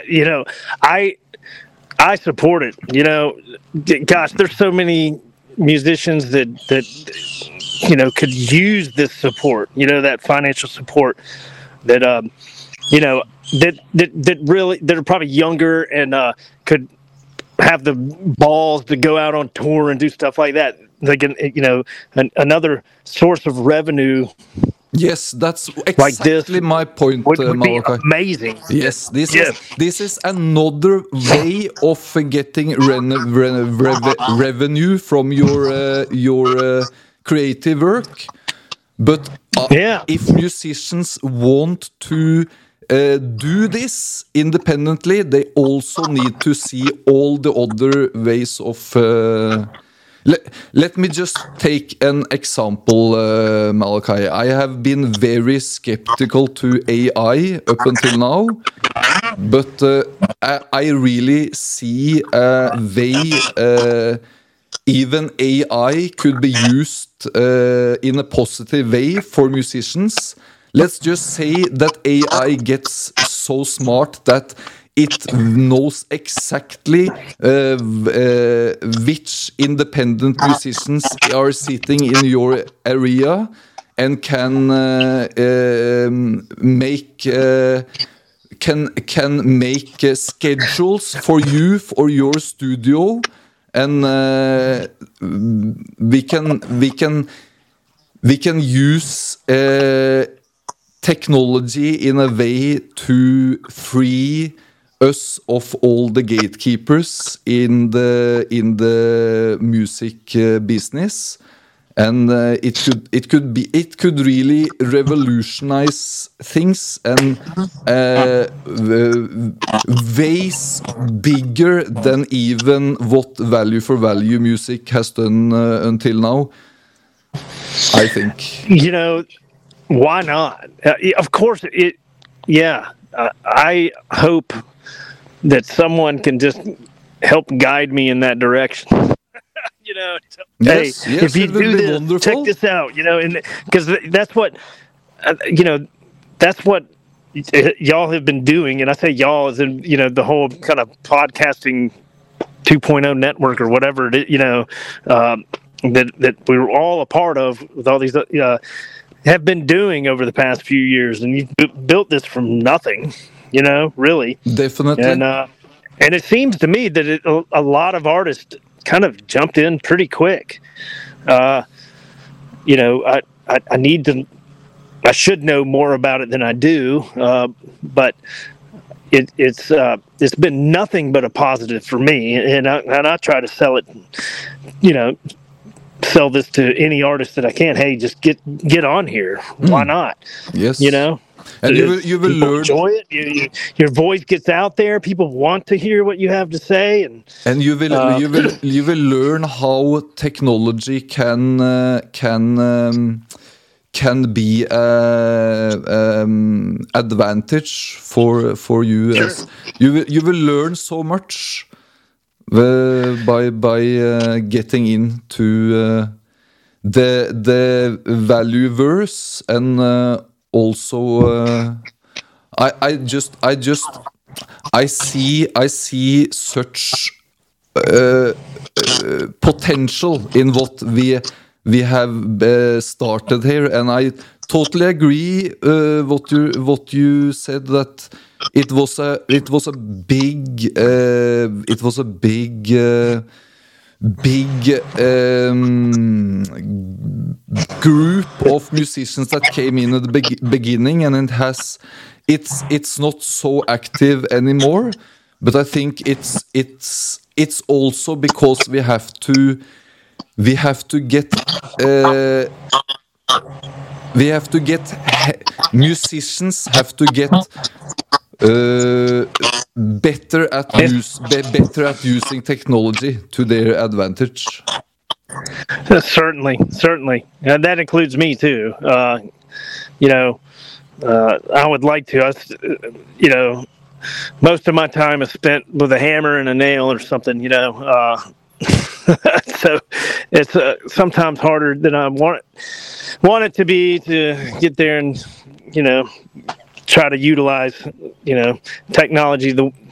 I I support it. Gosh, there's so many musicians that could use this support. That financial support that you know that really that are probably younger and could have the balls to go out on tour and do stuff like that. Like another source of revenue Yes, that's like this exactly my point, would be Malachi. amazing. Yes, Yes. this is another way of getting revenue from your creative work. But Yeah. if musicians want to do this independently, they also need to see all the other ways of. Let me just take an example, Malachi. I have been very skeptical to AI up until now, but I really see a way even AI could be used in a positive way for musicians. Let's just say that AI gets so smart that it knows exactly which independent musicians are sitting in your area and can make schedules for you for your studio, and we can use technology in a way to free us of all the gatekeepers in the music business, and it could really revolutionize things and ways bigger than even what value for value music has done until now, I think. Why not? Of course, yeah. I hope that someone can just help guide me in that direction. Hey, Yes, yes, if you it will do be this, wonderful. check this out. And because that's what, that's what y'all have been doing, and I say y'all as in the whole kind of podcasting 2.0 network or whatever it is, that we were all a part of with all these have been doing over the past few years, and you built this from nothing, really. Definitely. And it seems to me that a lot of artists kind of jumped in pretty quick. I need to, I should know more about it than I do, but it's been nothing but a positive for me, and I try to sell it, sell this to any artist that I can. Hey, just get on here. Why not? Yes. And you will people learn. enjoy it. Your voice gets out there. People want to hear what you have to say, and You will learn how technology can be advantage for you. Sure. You will learn so much by getting into the value verse, and also I see such potential in what we have started here, and I totally agree what you said, that it was a big group of musicians that came in at the beginning, and it's not so active anymore. But I think it's also because we have to get musicians have to get better at using technology to their advantage. certainly, and that includes me too. I would like to. Most of my time is spent with a hammer and a nail or something. So it's sometimes harder than I want it to be, to get there and try to utilize technology